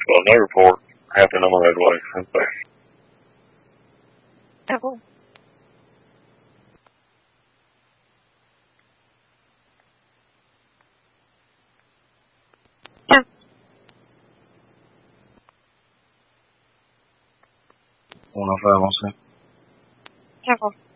Well, no report happened on my roadway. Okay. Oh, cool. Yeah. I don't know if I want to. Careful.